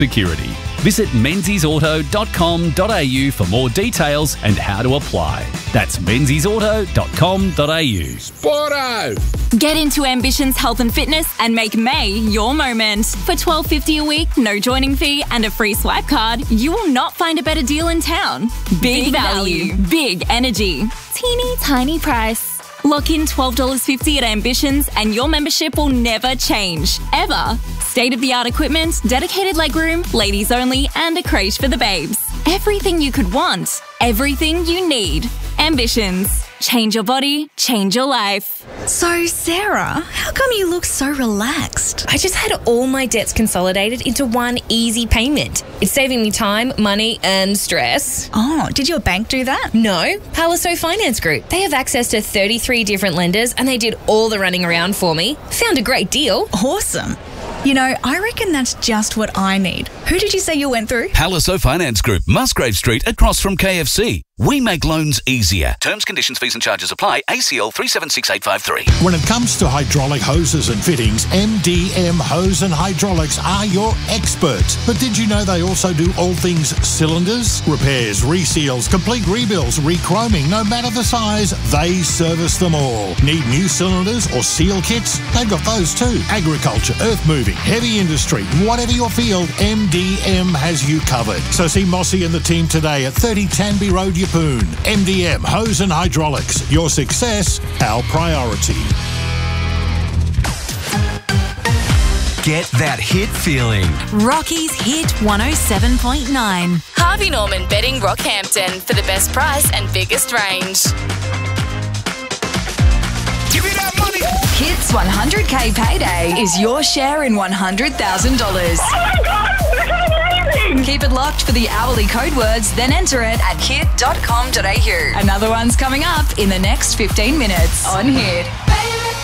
security. Visit menziesauto.com.au for more details and how to apply. That's menziesauto.com.au. Sporto! Get into Ambition's health and fitness and make May your moment. For $12.50 a week, no joining fee and a free swipe card, you will not find a better deal in town. Big value, big energy, teeny tiny price. Lock in $12.50 at Ambitions and your membership will never change, ever. State-of-the-art equipment, dedicated legroom, ladies only, and a crèche for the babes. Everything you could want, everything you need. Ambitions. Change your body, change your life. So, Sarah, how come you look so relaxed? I just had all my debts consolidated into one easy payment. It's saving me time, money, and stress. Oh, did your bank do that? No, Palaso Finance Group. They have access to 33 different lenders and they did all the running around for me. Found a great deal. Awesome. You know, I reckon that's just what I need. Who did you say you went through? Palaso Finance Group, Musgrave Street, across from KFC. We make loans easier. Terms, conditions, fees and charges apply. ACL 376853. When it comes to hydraulic hoses and fittings, MDM Hose and Hydraulics are your experts. But did you know they also do all things cylinders? Repairs, reseals, complete rebuilds, rechroming, no matter the size, they service them all. Need new cylinders or seal kits? They've got those too. Agriculture, earth moving, heavy industry, whatever your field, MDM has you covered. So see Mossy and the team today at 30 Tanby Road, Yeppoon. MDM Hose and Hydraulics. Your success, our priority. Get that hit feeling. Rocky's Hit 107.9. Harvey Norman Betting Rockhampton for the best price and biggest range. Give me that money. Hits 100K payday is your share in $100,000. Oh my God, this is amazing! Keep it locked for the hourly code words, then enter it at hit.com.au. Another one's coming up in the next 15 minutes on Hit.